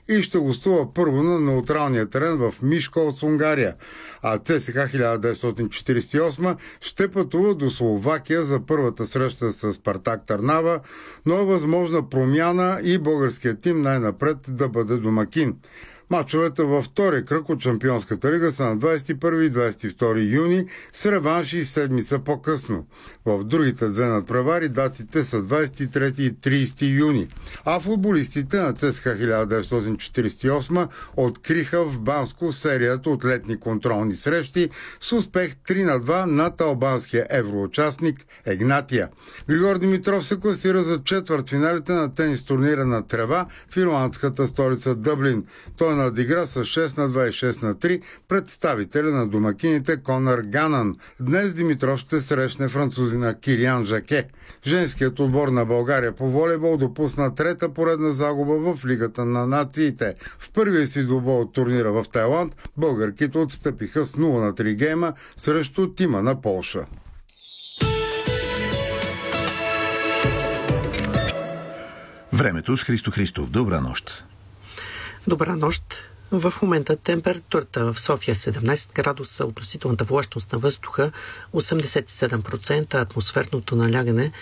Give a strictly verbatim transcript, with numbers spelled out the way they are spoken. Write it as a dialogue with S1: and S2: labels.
S1: и ще гостува първо на неутралния терен в Мишколц, Унгария, а ЦСКА хиляда деветстотин четиридесет и осма ще пътува до Словакия за първата среща с Спартак Търнава, но е възможна промяна и българският тим най-напред да бъде домакин. Мачовете във втори кръг от Шампионската лига са на двадесет и първи и двадесет и втори юни с реванши седмица по-късно. В другите две надпревари датите са двадесет и трети и тридесети юни. А футболистите на ЦСКА хиляда деветстотин четиридесет и осма откриха в Банско серията от летни контролни срещи с успех три на два над албанския евроучастник Егнатия. Григор Димитров се класира за четвъртфиналите на тенис турнира на трева в ирландската столица Дъблин. Той надигра с шест на два и шест на три представителя на домакините Конър Ганан. Днес Димитров ще срещне французина Кириан Жаке. Женският отбор на България по волейбол допусна трета поредна загуба в Лигата на нациите. В първия си двубой от турнира в Тайланд българките отстъпиха с нула на три гейма срещу тима на Полша.
S2: Времето с Христо Христов. Добра нощ.
S3: Добра нощ. В момента температурата в София е седемнадесет градуса, относителната влажност на въздуха осемдесет и седем процента, атмосферното налягане